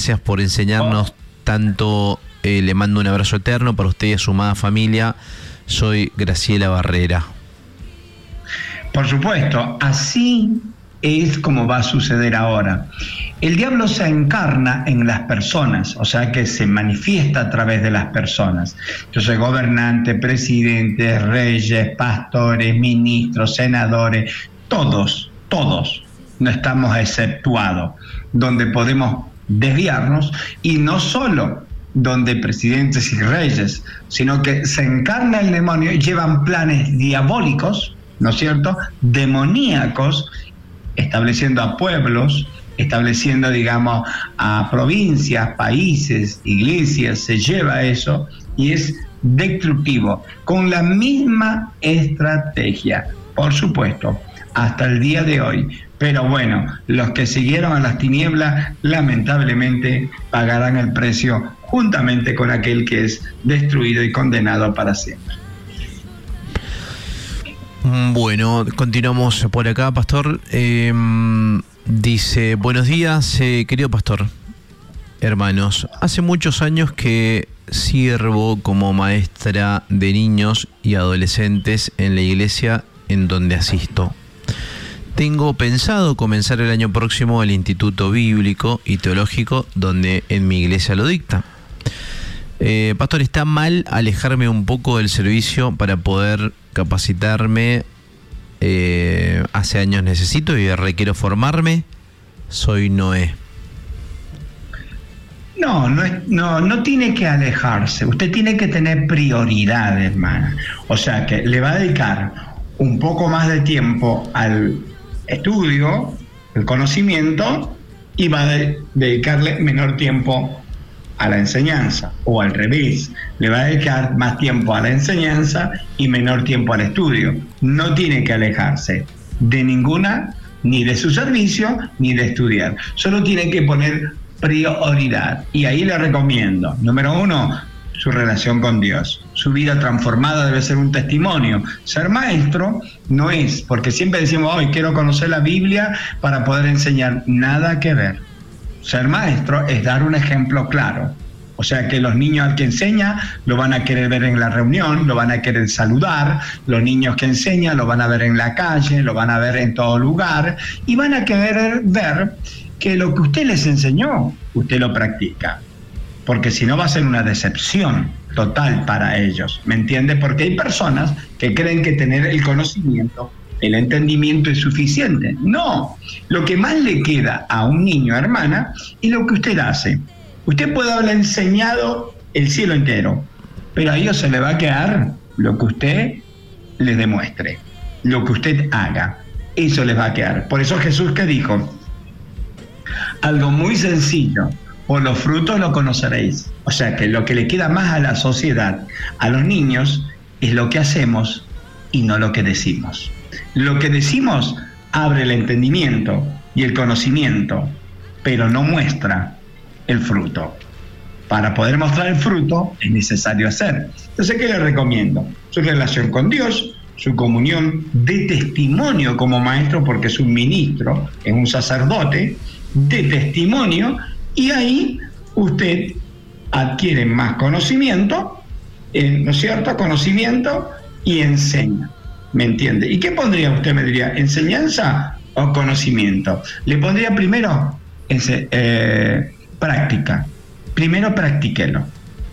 gracias por enseñarnos tanto. Le mando un abrazo eterno para usted y a su amada familia. Soy Graciela Barrera. Por supuesto, así es como va a suceder ahora. El diablo se encarna en las personas, o sea que se manifiesta a través de las personas. Entonces, gobernantes, presidentes, reyes, pastores, ministros, senadores, todos no estamos exceptuados, donde podemos desviarnos, y no solo donde presidentes y reyes, sino que se encarna el demonio y llevan planes diabólicos, ¿no es cierto?, demoníacos, estableciendo a pueblos, estableciendo, digamos, a provincias, países, iglesias, se lleva eso y es destructivo, con la misma estrategia, por supuesto, hasta el día de hoy. Pero bueno, los que siguieron a las tinieblas, lamentablemente, pagarán el precio juntamente con aquel que es destruido y condenado para siempre. Bueno, continuamos por acá, pastor. Dice, buenos días, querido pastor. Hermanos, hace muchos años que sirvo como maestra de niños y adolescentes en la iglesia en donde asisto. Tengo pensado comenzar el año próximo el Instituto Bíblico y Teológico, donde en mi iglesia lo dicta. Pastor, ¿está mal alejarme un poco del servicio para poder capacitarme? Hace años necesito y requiero formarme. Soy Noé. No tiene que alejarse. Usted tiene que tener prioridad, hermana. O sea que le va a dedicar un poco más de tiempo al estudio, el conocimiento, y va a dedicarle menor tiempo a la enseñanza, o al revés, le va a dedicar más tiempo a la enseñanza y menor tiempo al estudio. No tiene que alejarse de ninguna, ni de su servicio, ni de estudiar. Solo tiene que poner prioridad. Y ahí le recomiendo, número 1, su relación con Dios. Su vida transformada debe ser un testimonio. Ser maestro no es, porque siempre decimos, hoy quiero conocer la Biblia para poder enseñar. Nada que ver. Ser maestro es dar un ejemplo claro. O sea que los niños al que enseña lo van a querer ver en la reunión, lo van a querer saludar, los niños que enseña lo van a ver en la calle, lo van a ver en todo lugar, y van a querer ver que lo que usted les enseñó, usted lo practica. Porque si no va a ser una decepción total para ellos, ¿me entiende? Porque hay personas que creen que tener el conocimiento, el entendimiento es suficiente. No, lo que más le queda a un niño, hermana, es lo que usted hace. Usted puede haber enseñado el cielo entero, pero a ellos se le va a quedar lo que usted les demuestre, lo que usted haga, eso les va a quedar. Por eso Jesús que dijo, algo muy sencillo, por los frutos lo conoceréis. O sea que lo que le queda más a la sociedad, a los niños, es lo que hacemos y no lo que decimos. Lo que decimos abre el entendimiento y el conocimiento, pero no muestra el fruto. Para poder mostrar el fruto es necesario hacer. Entonces, ¿qué le recomiendo? Su relación con Dios, su comunión de testimonio como maestro, porque es un ministro, es un sacerdote, de testimonio, y ahí usted adquiere más conocimiento, ¿no es cierto? Conocimiento y enseña. ¿Me entiende? ¿Y qué pondría usted? Me diría, ¿enseñanza o conocimiento? Le pondría primero práctica. Primero practíquelo.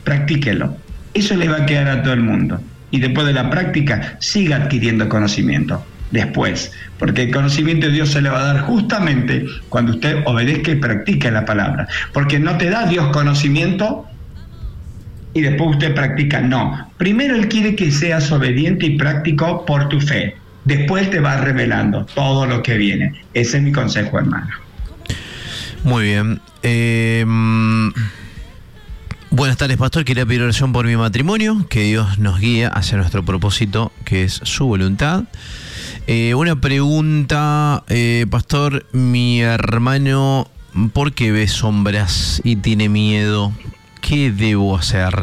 Eso le va a quedar a todo el mundo. Y después de la práctica, siga adquiriendo conocimiento. Después, porque el conocimiento de Dios se le va a dar justamente cuando usted obedezca y practique la palabra. Porque no te da Dios conocimiento y después usted practica. No, primero Él quiere que seas obediente y práctico por tu fe. Después te va revelando todo lo que viene. Ese es mi consejo, hermano. Muy bien. Buenas tardes, pastor. Quería pedir oración por mi matrimonio, que Dios nos guíe hacia nuestro propósito, que es su voluntad. Una pregunta, pastor. Mi hermano, ¿por qué ve sombras y tiene miedo? ¿Qué debo hacer?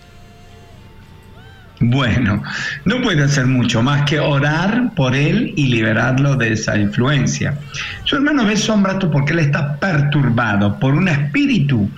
Bueno, no puede hacer mucho más que orar por él y liberarlo de esa influencia. Su hermano ve sombras porque él está perturbado por un espíritu